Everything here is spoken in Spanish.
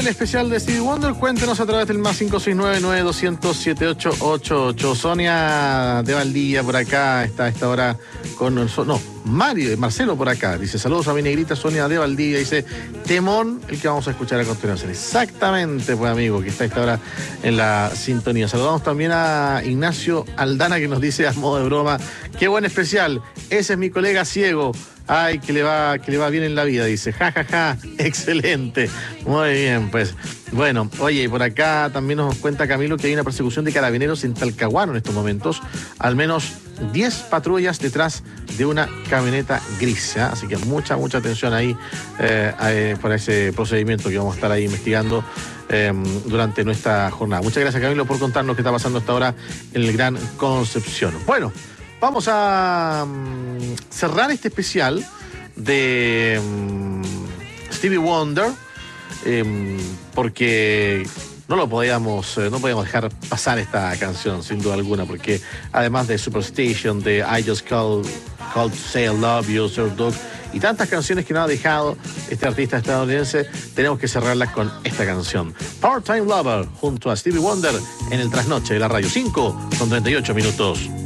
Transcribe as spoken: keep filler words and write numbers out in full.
El especial de Stevie Wonder, cuéntenos a través del más cinco seis nueve, nueve dos cero cero, siete ocho ocho ocho. Sonia de Valdivia por acá está a esta hora con nosotros. No, Mario, Marcelo por acá. Dice, saludos a mi negrita Sonia de Valdivia. Dice, temón el que vamos a escuchar a continuación. Exactamente, pues amigo, que está a esta hora en la sintonía. Saludamos también a Ignacio Aldana que nos dice a modo de broma, qué buen especial, ese es mi colega ciego. Ay, que le va, que le va bien en la vida, dice. Ja, ja, ja, excelente. Muy bien, pues. Bueno, oye, por acá también nos cuenta Camilo que hay una persecución de carabineros en Talcahuano en estos momentos. Al menos diez patrullas detrás de una camioneta gris, ¿eh? Así que mucha, mucha atención ahí eh, eh, para ese procedimiento que vamos a estar ahí investigando eh, durante nuestra jornada. Muchas gracias, Camilo, por contarnos qué está pasando hasta ahora en el Gran Concepción. Bueno, vamos a um, cerrar este especial de um, Stevie Wonder eh, porque no lo podíamos, eh, no podíamos dejar pasar esta canción, sin duda alguna, porque además de Superstation, de I Just Called, Called to Say I Love You, Sir Duke, y tantas canciones que nos ha dejado este artista estadounidense, tenemos que cerrarlas con esta canción. Part-Time Lover, junto a Stevie Wonder, en el trasnoche de la radio. cinco con treinta y ocho minutos.